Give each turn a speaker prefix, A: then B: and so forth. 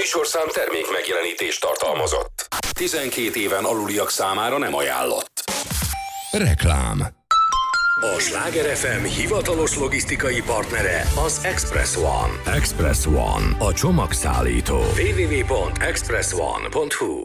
A: műsorszám termék megjelenítést tartalmazott. 12 éven aluliak számára nem ajánlott. Reklám. A Sláger FM hivatalos logisztikai partnere az Express One. Express One, a csomagszállító. www.expressone.hu